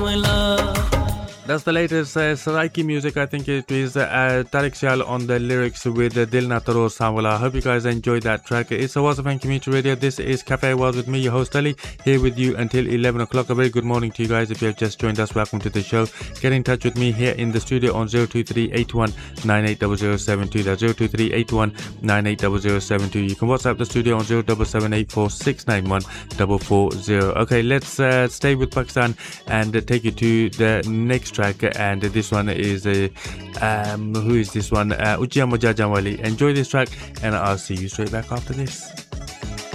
That's the latest Saraiki music. I think it is Tariq Sial on the lyrics with Dil Na Taro Samwala. I hope you guys enjoyed that track. It's Awaz of Community Radio. This is Cafe Awaz with me, your host Ali, here with you until 11 o'clock. A very good morning to you guys. If you have just joined us, welcome to the show. Get in touch with me here in the studio on 02381980072. That's 02381980072. You can WhatsApp the studio on 077846914440. Okay, let's stay with Pakistan and take you to the next track, and this one is who is this one? Ujja Mujja Jamali. Enjoy this track and I'll see you straight back after this.